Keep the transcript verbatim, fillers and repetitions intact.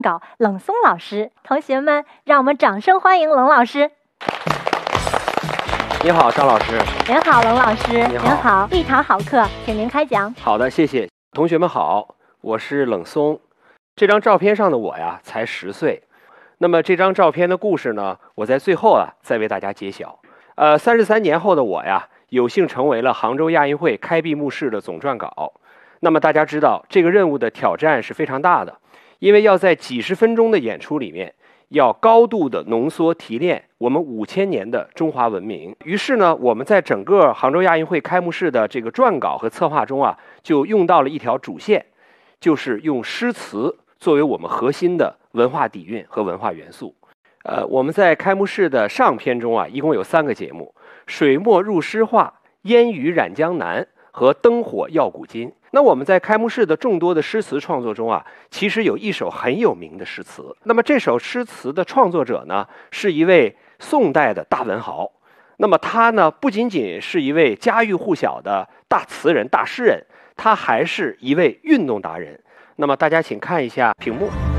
稿冷松老师。同学们，让我们掌声欢迎冷老师。 你好，张老师。 您好，冷老师。 您好， 您好，一堂好课，请您开讲。 好的，谢谢。同学们好，我是冷松。这张照片上的我呀，才十岁。那么这张照片的故事呢，我在最后啊，再为大家揭晓。呃，三十三年后的我呀，有幸成为了杭州亚运会开闭幕式的总撰稿。那么大家知道，这个任务的挑战是非常大的，因为要在几十分钟的演出里面，要高度的浓缩提炼我们五千年的中华文明。于是呢，我们在整个杭州亚运会开幕式的这个撰稿和策划中啊，就用到了一条主线，就是用诗词作为我们核心的文化底蕴和文化元素。呃，我们在开幕式的上篇中啊，一共有三个节目：水墨入诗画、烟雨染江南和灯火耀古今。那我们在开幕式的众多的诗词创作中啊，其实有一首很有名的诗词。那么这首诗词的创作者呢，是一位宋代的大文豪。那么他呢，不仅仅是一位家喻户晓的大词人、大诗人，他还是一位运动达人。那么大家请看一下屏幕。